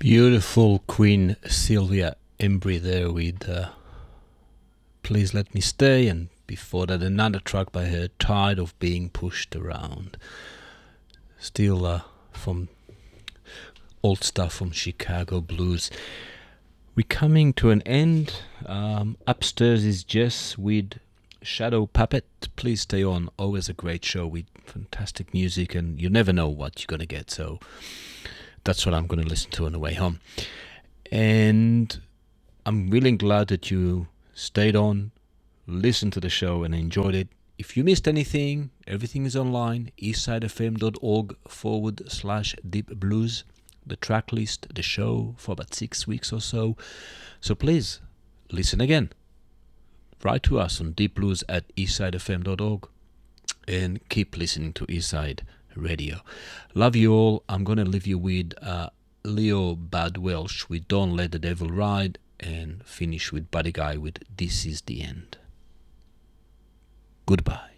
Beautiful Queen Sylvia Embry there with Please Let Me Stay, and before that another track by her, Tired of Being Pushed Around. Still from old stuff from Chicago blues. We're coming to an end. Upstairs is Jess with Shadow Puppet. Please stay on. Always a great show with fantastic music, and you never know what you're going to get, so that's what I'm going to listen to on the way home. And I'm really glad that you stayed on, listened to the show, and enjoyed it. If you missed anything, everything is online, eastsidefm.org/deep blues, the track list, the show for about 6 weeks or so. So please, listen again. Write to us on deepblues@eastsidefm.org and keep listening to Eastside Radio. Love you all. I'm going to leave you with Leo Bad Welsh with Don't Let the Devil Ride, and finish with Buddy Guy with This Is the End. Goodbye.